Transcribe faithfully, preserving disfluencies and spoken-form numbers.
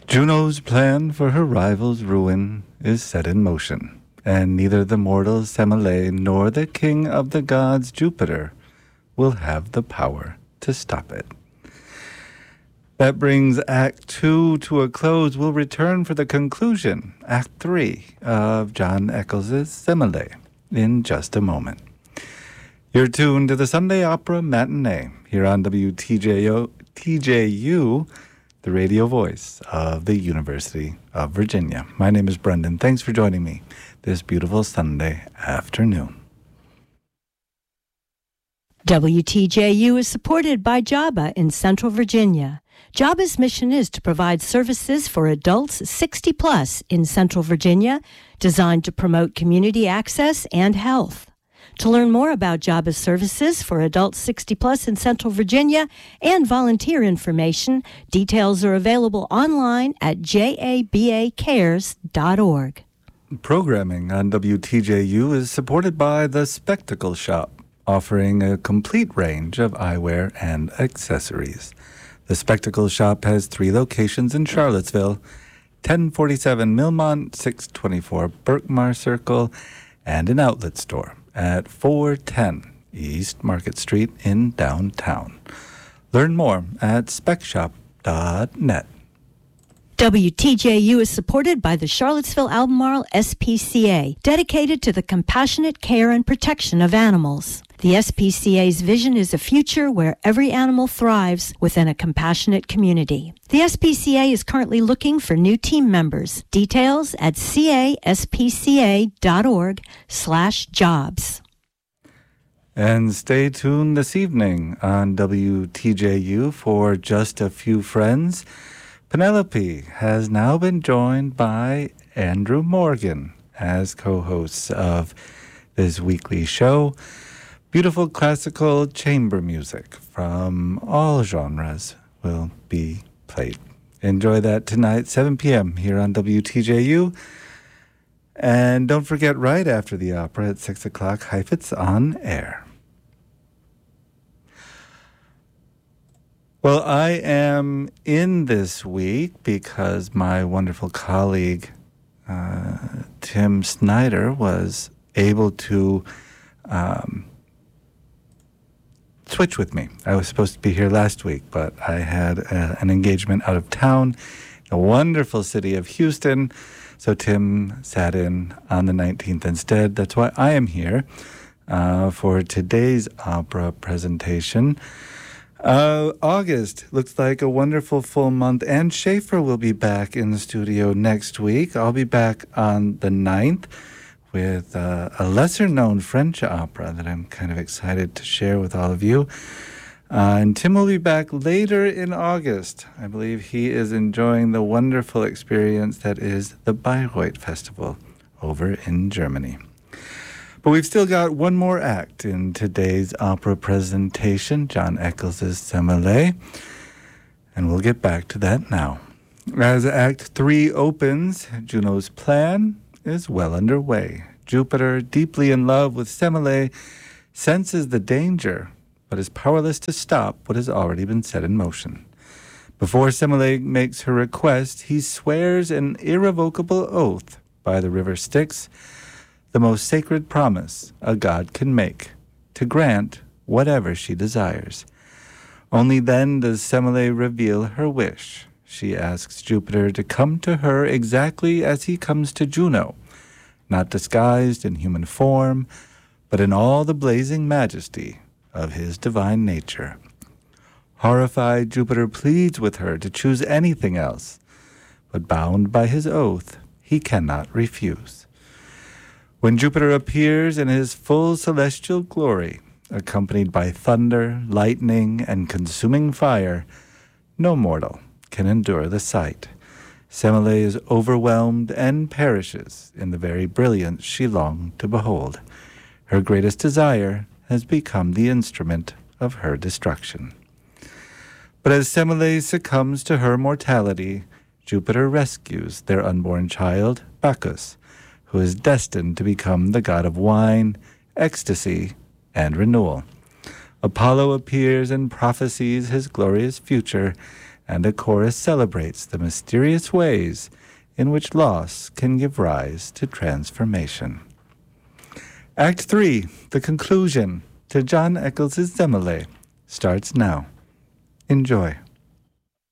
Juno's plan for her rival's ruin is set in motion, and neither the mortal Semele nor the king of the gods Jupiter will have the power to stop it. That brings Act Two to a close. We'll return for the conclusion, Act Three, of John Eccles' Semele, in just a moment. You're tuned to the Sunday Opera Matinee here on W T J O, T J U, the radio voice of the University of Virginia. My name is Brendan. Thanks for joining me this beautiful Sunday afternoon. W T J U is supported by JABA in Central Virginia. JABA's mission is to provide services for adults sixty plus in Central Virginia, designed to promote community access and health. To learn more about JABA's services for adults sixty plus in Central Virginia and volunteer information, details are available online at jaba cares dot org. Programming on W T J U is supported by The Spectacle Shop, offering a complete range of eyewear and accessories. The Spectacle Shop has three locations in Charlottesville, ten forty-seven Millmont, six twenty-four Berkmar Circle, and an outlet store at four ten East Market Street in downtown. Learn more at spec shop dot net. W T J U is supported by the Charlottesville Albemarle S P C A, dedicated to the compassionate care and protection of animals. The S P C A's vision is a future where every animal thrives within a compassionate community. The S P C A is currently looking for new team members. Details at caspca.org slash jobs. And stay tuned this evening on W T J U for Just a Few Friends. Penelope has now been joined by Andrew Morgan as co-hosts of this weekly show. Beautiful classical chamber music from all genres will be played. Enjoy that tonight, seven p.m. here on W T J U. And don't forget, right after the opera at six o'clock, Heifetz on Air. Well, I am in this week because my wonderful colleague, uh, Tim Snyder, was able to um, switch with me. I was supposed to be here last week, but I had a, an engagement out of town, a wonderful city of Houston, so Tim sat in on the nineteenth instead. That's why I am here uh, for today's opera presentation. Uh, August looks like a wonderful full month. Anne Schaefer will be back in the studio next week. I'll be back on the ninth with uh, a lesser-known French opera that I'm kind of excited to share with all of you. Uh, and Tim will be back later in August. I believe he is enjoying the wonderful experience that is the Bayreuth Festival over in Germany. But we've still got one more act in today's opera presentation, John Eccles' Semele, and we'll get back to that now. As Act Three opens, Juno's plan is well underway. Jupiter, deeply in love with Semele, senses the danger, but is powerless to stop what has already been set in motion. Before Semele makes her request, he swears an irrevocable oath by the river Styx, the most sacred promise a god can make, to grant whatever she desires. Only then does Semele reveal her wish. She asks Jupiter to come to her exactly as he comes to Juno, not disguised in human form, but in all the blazing majesty of his divine nature. Horrified, Jupiter pleads with her to choose anything else, but bound by his oath, he cannot refuse. When Jupiter appears in his full celestial glory, accompanied by thunder, lightning, and consuming fire, no mortal can endure the sight. Semele is overwhelmed and perishes in the very brilliance she longed to behold. Her greatest desire has become the instrument of her destruction. But as Semele succumbs to her mortality, Jupiter rescues their unborn child, Bacchus, who is destined to become the god of wine, ecstasy, and renewal. Apollo appears and prophesies his glorious future and a chorus celebrates the mysterious ways in which loss can give rise to transformation. Act three, the conclusion to John Eccles' Semele, starts now. Enjoy.